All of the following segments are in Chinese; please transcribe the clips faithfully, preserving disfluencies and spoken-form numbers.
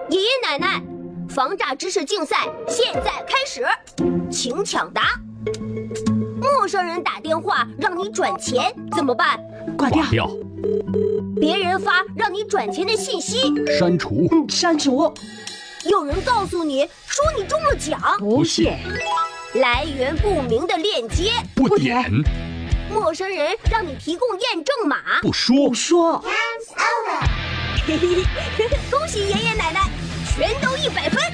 爷爷奶奶，防诈知识竞赛现在开始，请抢答。陌生人打电话让你转钱怎么办？ 挂掉。 掉。 别人发让你转钱的信息， 删除。 嗯，删除。 有人告诉你说你中了奖， 不信。 来源不明的链接， 不点。 陌生人让你提供验证码， 不说。 不说。 嘿嘿嘿，恭喜爷爷奶奶，全都一百分。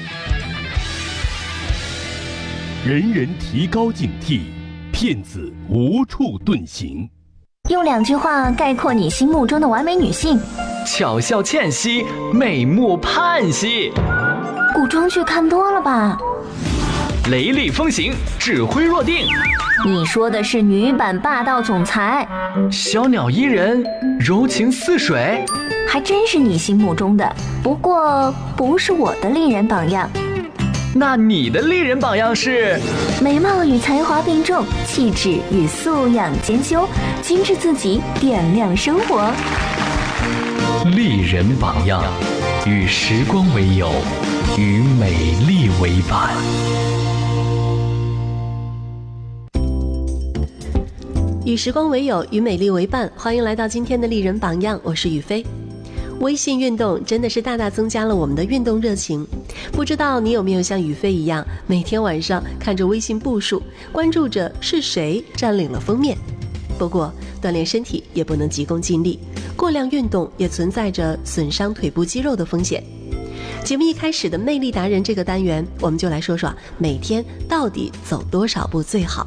人人提高警惕，骗子无处遁形。 用两句话概括你心目中的完美女性： 巧笑倩兮，美目盼兮。 古装剧看多了吧？ 雷厉风行，指挥若定。 你说的是女版霸道总裁。 小鸟依人，柔情似水。 还真是你心目中的，不过不是我的丽人榜样。 那你的丽人榜样是？ 美貌与才华并重，气质与素养兼修，精致自己，点亮生活。 丽人榜样，与时光为友，与美丽为伴。 与时光为友，与美丽为伴。欢迎来到今天的丽人榜样，我是雨飞。微信运动真的是大大增加了我们的运动热情。不知道你有没有像雨飞一样，每天晚上看着微信步数，关注着是谁占领了封面。不过锻炼身体也不能急功近利，过量运动也存在着损伤腿部肌肉的风险。节目一开始的魅力达人这个单元，我们就来说说每天到底走多少步最好。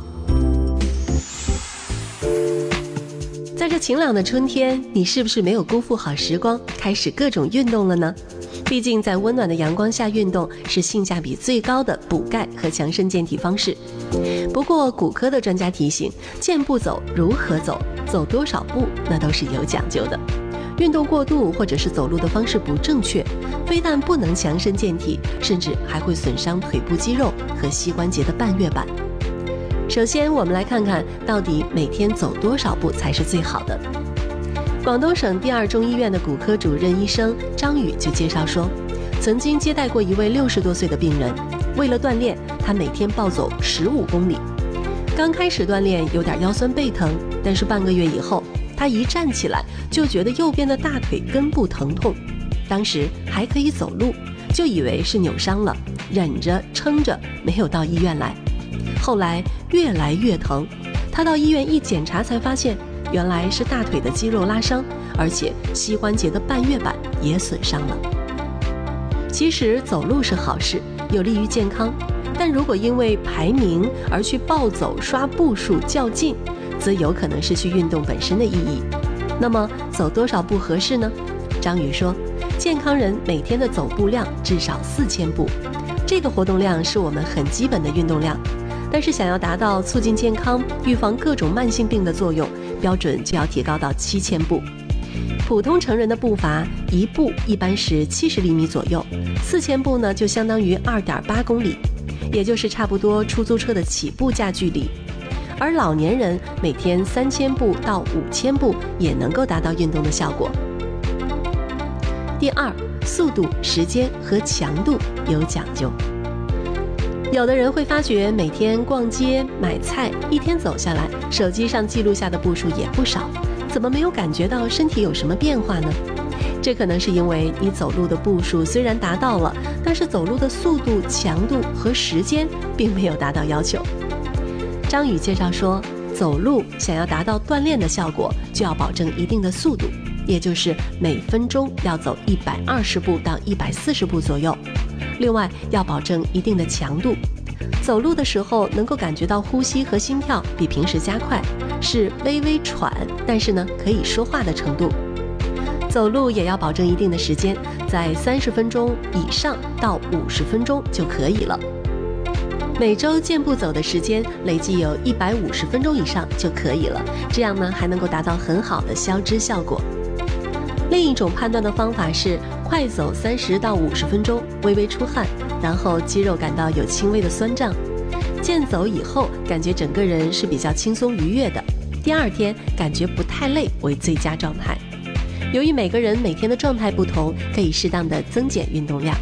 在这晴朗的春天，你是不是没有辜负好时光，开始各种运动了呢？毕竟在温暖的阳光下运动是性价比最高的补钙和强身健体方式。不过骨科的专家提醒，健步走如何走，走多少步那都是有讲究的。运动过度或者是走路的方式不正确，非但不能强身健体，甚至还会损伤腿部肌肉和膝关节的半月板。首先我们来看看到底每天走多少步才是最好的。广东省第二中医院的骨科主任医生张宇就介绍说，曾经接待过一位六十多岁的病人，为了锻炼，他每天暴走十五公里。刚开始锻炼有点腰酸背疼，但是半个月以后，他一站起来就觉得右边的大腿根部疼痛，当时还可以走路，就以为是扭伤了，忍着撑着没有到医院来。后来越来越疼，他到医院一检查才发现，原来是大腿的肌肉拉伤，而且膝关节的半月板也损伤了。其实走路是好事，有利于健康，但如果因为排名而去暴走、刷步数较劲，则有可能失去运动本身的意义。那么走多少步合适呢？张宇说，健康人每天的走步量至少四千步，这个活动量是我们很基本的运动量。但是想要达到促进健康、预防各种慢性病的作用，标准就要提高到七千步。普通成人的步伐，一步一般是七十厘米左右，四千步呢就相当于二点八公里，也就是差不多出租车的起步价距离。而老年人每天三千步到五千步也能够达到运动的效果。第二，速度、时间和强度有讲究。有的人会发觉每天逛街买菜，一天走下来，手机上记录下的步数也不少，怎么没有感觉到身体有什么变化呢？这可能是因为你走路的步数虽然达到了，但是走路的速度、强度和时间并没有达到要求。张宇介绍说，走路想要达到锻炼的效果，就要保证一定的速度，也就是每分钟要走一百二十步到一百四十步左右。另外要保证一定的强度，走路的时候能够感觉到呼吸和心跳比平时加快，是微微喘，但是呢可以说话的程度。走路也要保证一定的时间，在三十分钟以上到五十分钟就可以了。每周健步走的时间累计有一百五十分钟以上就可以了，这样呢还能够达到很好的消脂效果。另一种判断的方法是快走三十到五十分钟，微微出汗，然后肌肉感到有轻微的酸胀，健走以后感觉整个人是比较轻松愉悦的，第二天感觉不太累为最佳状态。由于每个人每天的状态不同，可以适当的增减运动量。